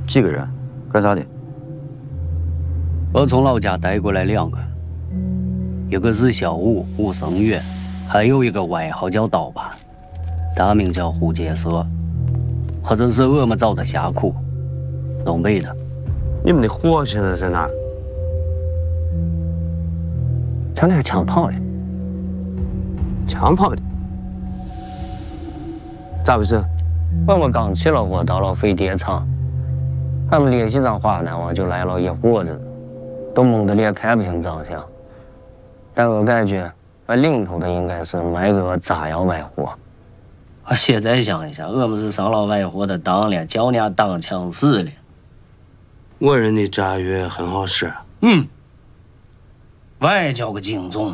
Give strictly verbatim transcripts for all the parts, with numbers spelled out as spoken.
几个人？干啥的？ 我从老家带过来两个，一个是小武武生月，还有一个外号叫刀疤，大名叫胡杰色，或者是我们找的峡谷，东北的。 你们的火现在在哪儿？ 他那个枪炮的。 枪炮的？咋回事？ 我们刚起了火，到了飞碟场，俺们联系上华南王就来了一伙子，都蒙得脸看不清长相。但我感觉，那领头的应该是卖个炸药卖货。我现在想一想，我们是上了外货的当了，叫人家当枪使了。 我认的炸药很好使。 嗯，外叫个精忠。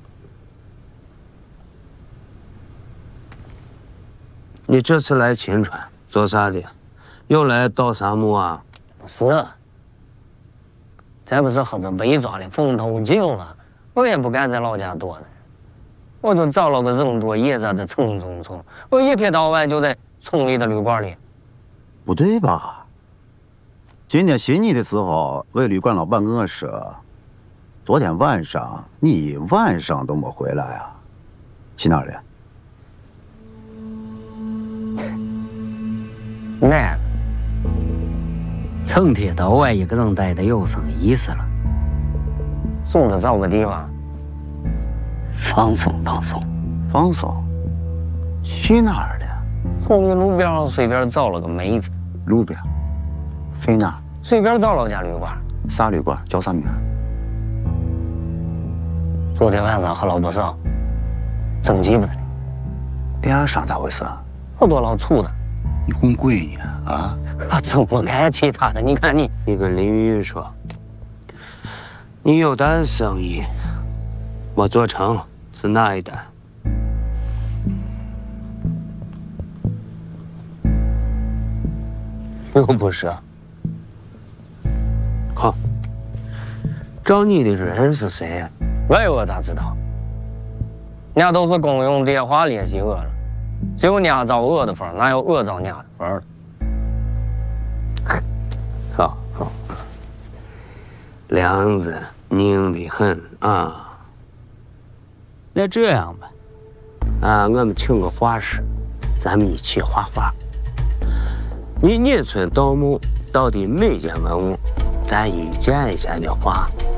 你这次来秦川做啥的？又来盗沙漠啊？ 不是，这不是喝着被抓的风头劲了，我也不敢在老家躲呢，我就找了个人多野杂的城中村，我一天到晚就在村里的旅馆里。 不对吧？今天新年的时候，魏旅馆老板跟我说，昨天晚上你晚上都没回来啊，去哪儿了？ 那成天到晚一个人待的有什么意思了？总得找个地方放松放松。 放松？去哪儿了？ 从你路边上随便找了个妹子。 路边？飞哪儿？ 随便找了家旅馆。 啥旅馆？叫啥名？ 昨天晚上喝了不少，真记不得了。 边上咋回事？ 好多老粗的。 你混鬼呢啊！ 我真不干其他的，你看你。 你跟林玉说，你有单生意，没做成是哪一单？ 又不是。 好，找你的人是谁呀？ 喂，我咋知道？人家都是公用电话联系我了。只有伢找我的份儿，哪有我找伢的份儿？ 好好，梁子拧得很啊。 那这样吧， 啊，我们请个画师，咱们一起画画。你野村盗墓到的每件文物，咱一件一件的画。